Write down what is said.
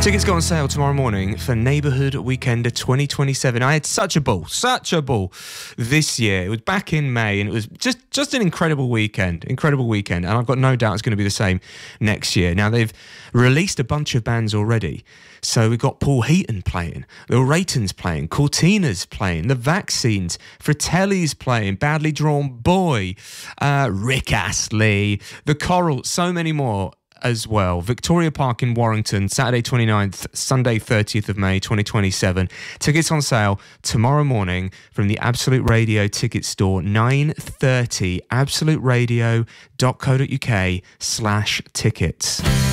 Tickets go on sale tomorrow morning for Neighbourhood Weekender 2027. I had such a ball this year. It was back in May, and it was just an incredible weekend. And I've got no doubt it's going to be the same next year. Now, they've released a bunch of bands already. So we've got Paul Heaton playing, the Raytons playing, Cortina's playing, the Vaccines, Fratelli's playing, Badly Drawn Boy, Rick Astley, the Coral, so many more as well. Victoria Park in Warrington, Saturday 29th, Sunday 30th of May 2027. Tickets on sale tomorrow morning from the Absolute Radio ticket store, 9:30, absoluteradio.co.uk/tickets.